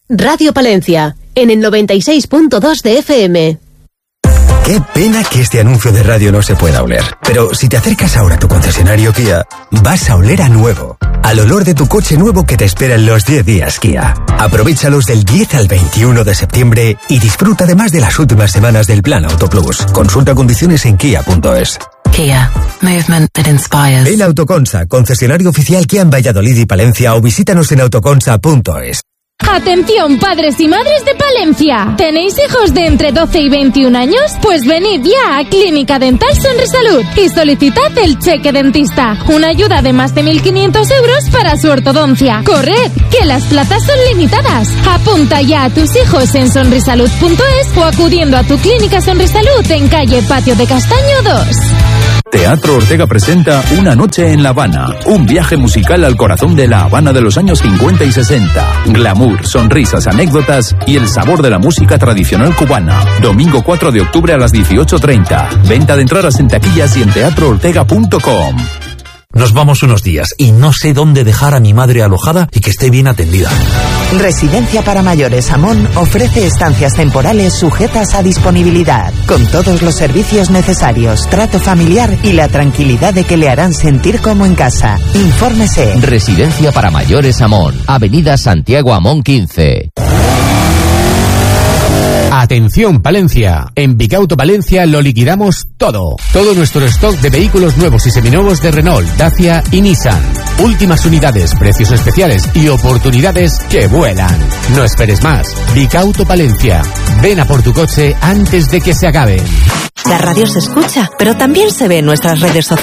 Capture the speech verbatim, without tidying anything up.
Radio Palencia, en el noventa y seis punto dos de F M. Qué pena que este anuncio de radio no se pueda oler. Pero si te acercas ahora a tu concesionario Kia, vas a oler a nuevo. Al olor de tu coche nuevo que te espera en los diez días Kia. Aprovéchalos del diez al veintiuno de septiembre y disfruta además de las últimas semanas del Plan Auto Plus. Consulta condiciones en kia punto es. Kia, movement that inspires. En Autoconsa, concesionario oficial Kia en Valladolid y Palencia, o visítanos en autoconsa punto es. Atención, padres y madres de Palencia. ¿Tenéis hijos de entre doce y veintiún años? Pues venid ya a Clínica Dental Sonrisalud y solicitad el cheque dentista, una ayuda de más de mil quinientos euros para su ortodoncia. ¡Corred, que las plazas son limitadas! Apunta ya a tus hijos en sonrisalud punto es o acudiendo a tu Clínica Sonrisalud en calle Patio de Castaño dos. Teatro Ortega presenta Una noche en La Habana, un viaje musical al corazón de La Habana de los años cincuenta y sesenta. Glamour, sonrisas, anécdotas y el sabor de la música tradicional cubana. Domingo cuatro de octubre a las dieciocho treinta. Venta de entradas en taquillas y en teatro ortega punto com. Nos vamos unos días y no sé dónde dejar a mi madre alojada y que esté bien atendida. Residencia para Mayores Amón ofrece estancias temporales sujetas a disponibilidad, con todos los servicios necesarios, trato familiar y la tranquilidad de que le harán sentir como en casa. Infórmese. Residencia para Mayores Amón, Avenida Santiago Amón quince. Atención Palencia, en Bicauto Palencia lo liquidamos todo. Todo nuestro stock de vehículos nuevos y seminuevos de Renault, Dacia y Nissan. Últimas unidades, precios especiales y oportunidades que vuelan. No esperes más. Bicauto Palencia. Ven a por tu coche antes de que se acaben. La radio se escucha, pero también se ve en nuestras redes sociales.